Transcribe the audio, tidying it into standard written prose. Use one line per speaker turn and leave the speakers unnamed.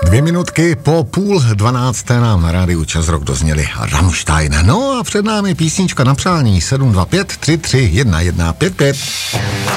2 minutky po 11:30 nám na rádiu Čas Rock dozněli Rammstein. No a před námi písnička na přání 725 33 1155.